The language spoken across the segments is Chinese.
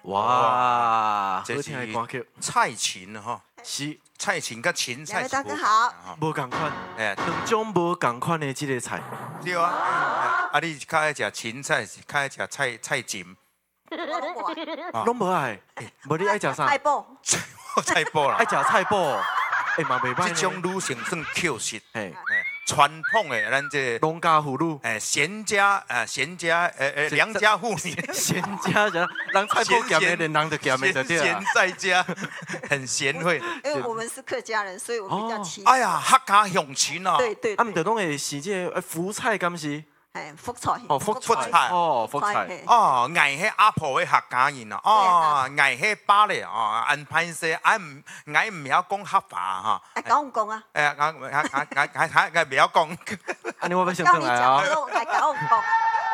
哇， 这好听的歌曲， 蔡琴哈， 是蔡琴跟芹菜两位大哥好， 无共款， 哎， 两种无共款的这个菜。 对啊，啊，你较爱食芹菜，较爱食菜芹， 拢无爱，无你爱食啥？ 菜脯， 菜脯啦爱。食菜脯，嘛袂歹这种呢。 女性算 Q 式， 嘿， 传统的咱这农家妇女， 贤家良家妇女， 贤家人，人菜脯咸的，连人就咸的就对贤了。 在家，很贤惠。 因为我们是客家人，所以我们比较亲。 哎呀，客家乡亲啊！ 对对， 啊，毋着拢会是这个福菜，敢是？ 哎，福菜， 哦，福福菜， 菜哦，福菜。 嘿哦，爱迄阿婆的客家人啊，哦，爱迄巴咧哦，按歹势，爱唔晓讲客话哈。 哎，讲讲啊， 我不晓讲。 安尼我要先教你转来啊。 讲，来讲讲。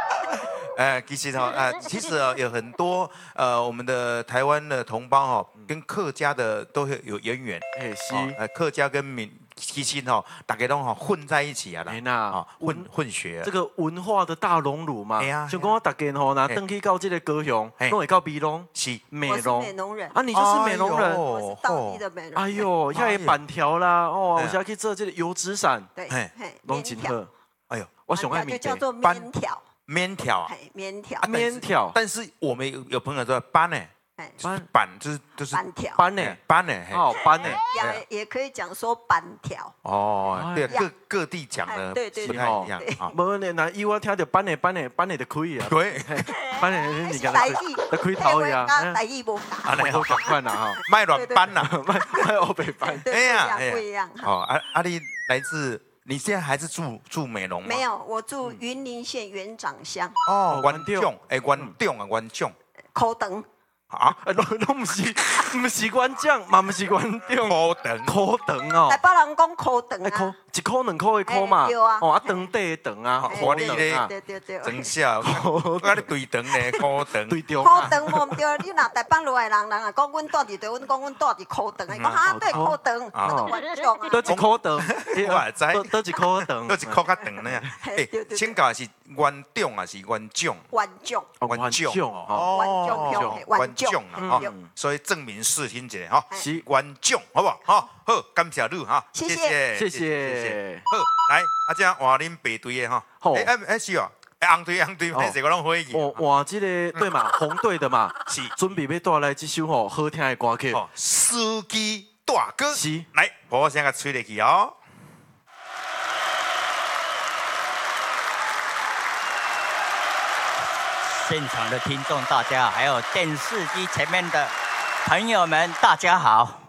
其实有很多我们的台湾的同胞哈，跟客家的都会有渊源。 哎，是。 客家跟其实哈，大家都混在一起啊啦。 哎呐， 混血。 这个文化的大熔炉嘛。 哎呀就讲我大家吼，若登去到这个高雄，拢会到美容。 是美我是容。 美容人， 啊，你就是美容人。 我是道地的美容人。 哎呦，遐个板条啦，哦， 哎呀有时候去做这个油纸伞， 对， 嘿嘿， 拢真好。 哎呦， 我上爱面就叫做班面条， 面条啊。 嘿，面条， 面条， 但是我们有朋友说班呢， 哎， 板就是板条， 班呢， 班呢。 哦班呢， 也可以讲说板条， 哦，对， 哎各地讲的对对不太一样对啊。 无呢，那以我听到班呢就可以啊， 对， 班呢你是讲台语， 就开头呀， 台语无啊那都赶快啦哈， 卖软班呐。 卖欧北班， 对， 哎呀不一样。 哦，你来自，你现在还是住美容吗？ 没有，我住云林县元长乡， 哦，元长，元长啊，元长口等， 啊， 拢唔是官将，嘛唔是官长， 高等考长哦台，北人讲口等哎考啊， 一考两考的考嘛哎对啊， 哦啊长短的长啊， 我你咧对对对。 真笑，我你对等咧，高等， 口对中啊， 等无毋对，你若台北落来人啊讲阮住伫对，阮讲阮住伫口等，伊讲哈对口等，我就元长啊。 倒一考长， 我也知倒一考长， 都是靠较长咧。请教是元长啊，是元长？ 元长， 元长哦， 元长啊，所以证明视听一下哈，是元长，好不好？好，感谢你哈， 谢谢谢谢。 好，来，这换恁白队的哈。 好是哦，红队，平时我拢会哦，哇，这个对嘛，红队的嘛， 是准备要带来这首吼好听的歌曲， 司机大哥， 是来，把声甲吹落去哦。 现场的听众大家，还有电视机前面的朋友们，大家好。